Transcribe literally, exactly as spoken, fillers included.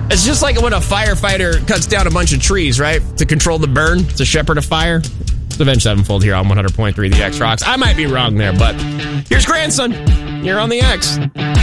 It's just like when a firefighter cuts down a bunch of trees, right? To control the burn, to shepherd a fire. It's Avenged Sevenfold here on one hundred point three The X Rocks. I might be wrong there, but here's Grandson. You're on The X.